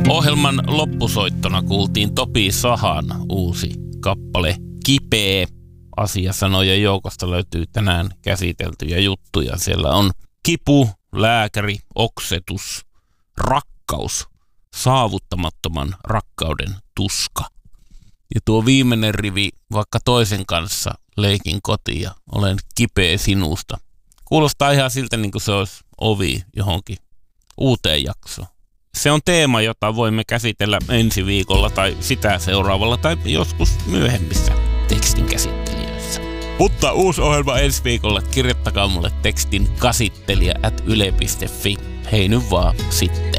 Ohjelman loppusoittona kuultiin Topi Sahan uusi kappale Kipeä. Asiasanojen joukosta löytyy tänään käsiteltyjä juttuja. Siellä on kipu, lääkäri, oksetus, rakkaus, saavuttamattoman rakkauden tuska. Ja tuo viimeinen rivi, vaikka toisen kanssa leikin kotiin ja olen kipeä sinusta. Kuulostaa ihan siltä, niin kuin se olisi ovi johonkin uuteen jaksoon. Se on teema, jota voimme käsitellä ensi viikolla tai sitä seuraavalla tai joskus myöhemmissä tekstin käsittelijöissä. Mutta uusi ohjelma ensi viikolla. Kirjoittakaa mulle tekstin kasittelija@yle.fi. Hei nyt vaan sitten.